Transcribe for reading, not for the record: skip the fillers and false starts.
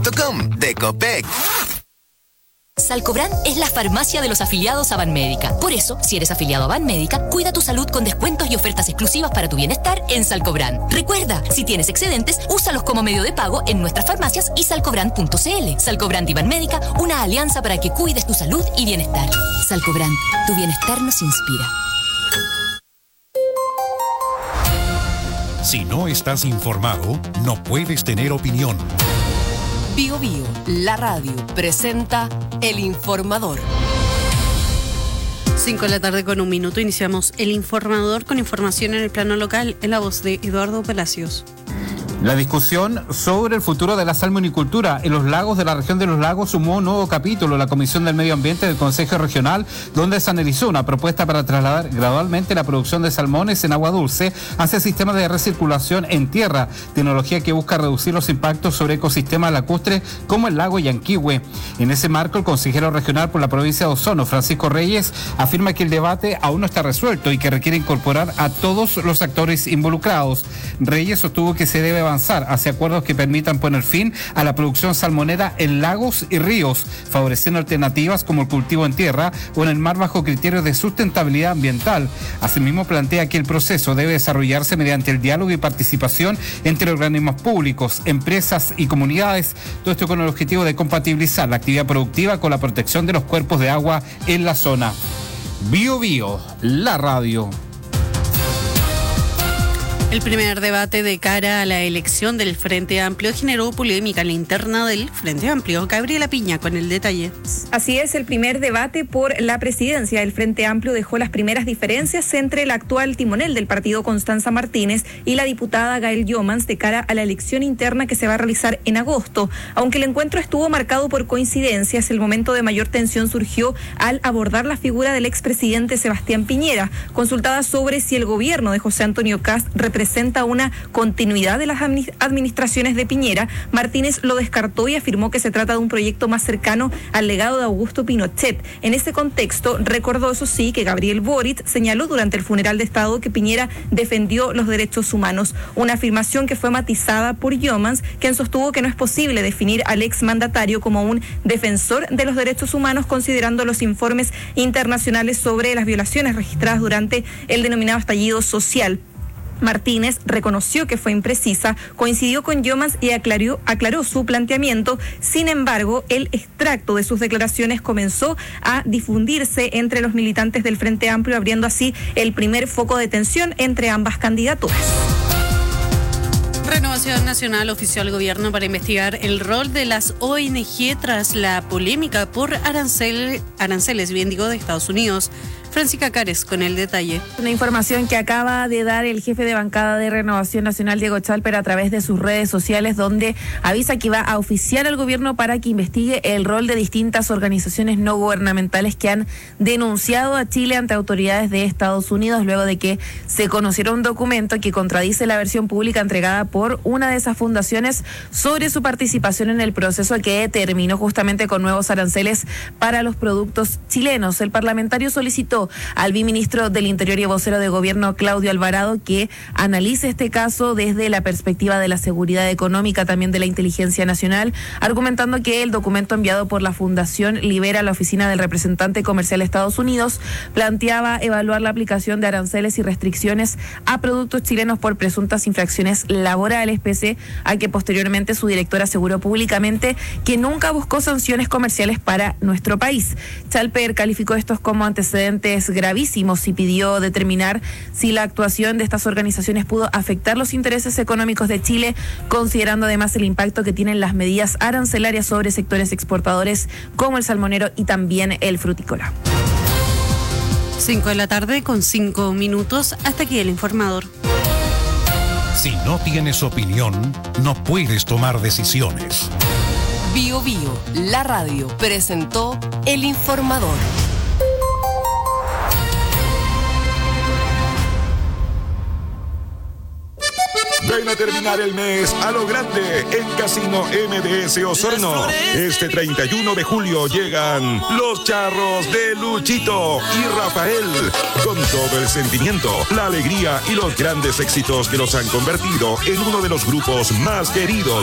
salcobran.com de Copec. Salcobran es la farmacia de los afiliados a Banmédica. Por eso, si eres afiliado a Banmédica, cuida tu salud con descuentos y ofertas exclusivas para tu bienestar en Salcobran. Recuerda, si tienes excedentes, úsalos como medio de pago en nuestras farmacias y salcobran.cl. Salcobran y Banmédica, una alianza para que cuides tu salud y bienestar. Salcobran, tu bienestar nos inspira. Si no estás informado, no puedes tener opinión. Bio Bio, la radio, presenta El Informador. 5:01 p.m, iniciamos El Informador con información en el plano local en la voz de Eduardo Palacios. La discusión sobre el futuro de la salmonicultura en los lagos de la región de los lagos sumó un nuevo capítulo en la Comisión del Medio Ambiente del Consejo Regional, donde se analizó una propuesta para trasladar gradualmente la producción de salmones en agua dulce hacia sistemas de recirculación en tierra, tecnología que busca reducir los impactos sobre ecosistemas lacustres como el lago Yanquihue. En ese marco, el consejero regional por la provincia de Osorno, Francisco Reyes, afirma que el debate aún no está resuelto y que requiere incorporar a todos los actores involucrados. Reyes sostuvo que se debe avanzar hacia acuerdos que permitan poner fin a la producción salmonera en lagos y ríos, favoreciendo alternativas como el cultivo en tierra o en el mar bajo criterios de sustentabilidad ambiental. Asimismo, plantea que el proceso debe desarrollarse mediante el diálogo y participación entre organismos públicos, empresas y comunidades, todo esto con el objetivo de compatibilizar la actividad productiva con la protección de los cuerpos de agua en la zona. Bio Bio, la radio. El primer debate de cara a la elección del Frente Amplio generó polémica en la interna del Frente Amplio. Gabriela Piña con el detalle. Así es, el primer debate por la presidencia del Frente Amplio dejó las primeras diferencias entre el actual timonel del partido, Constanza Martínez, y la diputada Gael Youmans de cara a la elección interna que se va a realizar en agosto. Aunque el encuentro estuvo marcado por coincidencias, el momento de mayor tensión surgió al abordar la figura del expresidente Sebastián Piñera. Consultada sobre si el gobierno de José Antonio Kast representa una continuidad de las administraciones de Piñera, Martínez lo descartó y afirmó que se trata de un proyecto más cercano al legado de Augusto Pinochet. En ese contexto, recordó, eso sí, que Gabriel Boric señaló durante el funeral de Estado que Piñera defendió los derechos humanos, una afirmación que fue matizada por Youmans, quien sostuvo que no es posible definir al exmandatario como un defensor de los derechos humanos, considerando los informes internacionales sobre las violaciones registradas durante el denominado estallido social. Martínez reconoció que fue imprecisa, coincidió con Youmans y aclaró su planteamiento. Sin embargo, el extracto de sus declaraciones comenzó a difundirse entre los militantes del Frente Amplio, abriendo así el primer foco de tensión entre ambas candidaturas. Renovación Nacional ofició al gobierno para investigar el rol de las ONG tras la polémica por aranceles, de Estados Unidos. Francisca Cares con el detalle. Una información que acaba de dar el jefe de bancada de Renovación Nacional, Diego Chalper, a través de sus redes sociales, donde avisa que va a oficiar al gobierno para que investigue el rol de distintas organizaciones no gubernamentales que han denunciado a Chile ante autoridades de Estados Unidos luego de que se conociera un documento que contradice la versión pública entregada por una de esas fundaciones sobre su participación en el proceso que terminó justamente con nuevos aranceles para los productos chilenos. El parlamentario solicitó al viceministro del Interior y vocero de gobierno, Claudio Alvarado, que analice este caso desde la perspectiva de la seguridad económica, también de la inteligencia nacional, argumentando que el documento enviado por la Fundación Libera a la oficina del representante comercial de Estados Unidos planteaba evaluar la aplicación de aranceles y restricciones a productos chilenos por presuntas infracciones laborales, pese a que posteriormente su director aseguró públicamente que nunca buscó sanciones comerciales para nuestro país. Chalper calificó estos como antecedentes gravísimos y pidió determinar si la actuación de estas organizaciones pudo afectar los intereses económicos de Chile, considerando además el impacto que tienen las medidas arancelarias sobre sectores exportadores como el salmonero y también el frutícola. 5:05 p.m. Hasta aquí el informador. Si no tienes opinión, no puedes tomar decisiones. Bio Bio, la radio, presentó El Informador. Ven a terminar el mes a lo grande en Casino MBS Osorno. Este 31 de julio llegan los charros de Luchito y Rafael, con todo el sentimiento, la alegría y los grandes éxitos que los han convertido en uno de los grupos más queridos